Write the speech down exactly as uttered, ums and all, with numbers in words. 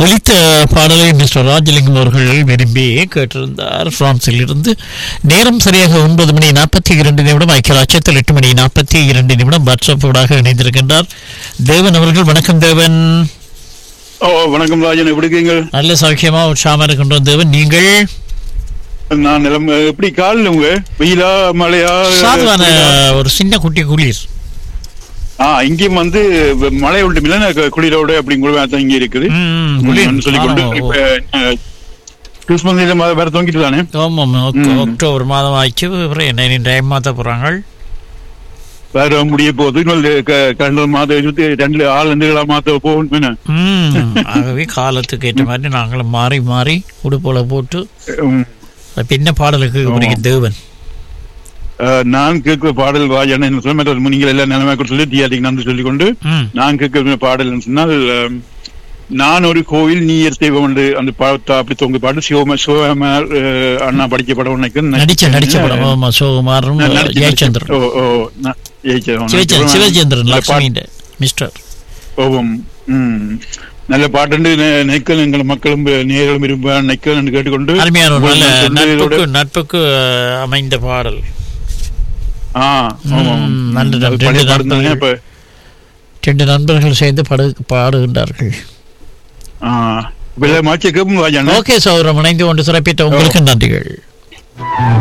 ஒலித்த பாடலை மிஸ்டர் ராஜலிங்கம் அவர்கள் விரும்பி கேட்டிருந்தார் பிரான்சில் இருந்து. நேரம் சரியாக ஒன்பது மணி நாற்பத்தி இரண்டு நிமிடம். ஐக்கிய ராஜ்யத்தில் எட்டு மணி நாற்பத்தி இரண்டு நிமிடம். வாட்ஸ்அப்போடாக இணைந்திருக்கின்றார் தேவன் அவர்கள். வணக்கம் தேவன். ஓ வணக்கம் ராஜன், எப்படி இருக்கீங்க? நல்ல சௌக்கியமா உற்சாகமா இருக்கின்றோம் தேவன். நீங்கள்? நான் நிலம் எப்படி காலில் உங்க வெயிலா மழையா? சாதாரண ஒரு சின்ன குட்டி குளிர். ஆ இங்கேயும் வந்து மழை ஒன்றும் இல்லை, குளிரோட அப்படிங்கிற இங்கே இருக்குது சொல்லிக்கொண்டு கிறிஸ்மஸ் வேற தொங்கிட்டு தானே. ஆமாம், அக்டோபர் மாதம் ஆயிடுச்சு. டைம் மாற்ற போறாங்க, வேற முடிய போகுது. இன்னொரு மாதம் இருபத்தி ரெண்டு ஆள் ரெண்டு மாத்த போகணும். ஆகவே காலத்துக்கு ஏற்ற மாதிரி நாங்களும் மாறி மாறி உடுப்போல போட்டு பின்ன பாடலுக்கு தேவன். நான் கேட்கிற பாடல் வாஜன நீங்கள் எல்லாம் நிலைமை சொல்லி தியாதிக்கு நன்றி சொல்லிக்கொண்டு நான் கேட்கிற பாடல் சொன்னால், நான் ஒரு கோவில் நீர் தெய்வம் என்று அந்த பாடத்தை அப்படி தொங்க பாடு சிவம சிவகுமார் அண்ணா படிக்க படம் உனக்கு நடிச்ச நடிச்ச படம் சிவகுமாரும் ஜெயச்சந்திரன். ஓ ஓ சிவச்சந்திரன் மிஸ்டர். ஓம் ம் நல்ல பாட்டு நெக்கல் எங்கள் மக்களும் நேர்களும் விரும்ப நெக்கல் என்று கேட்டுக்கொண்டு அருமையான நட்புக்கு நட்புக்கு அமைந்த பாடல். ரெண்டு நண்பர்கள் சேர்ந்து பாடுகின்றார்கள். ஓகே சௌரம் இணைந்து கொண்டு சிறப்பித்த உங்களுக்கு நன்றிகள்.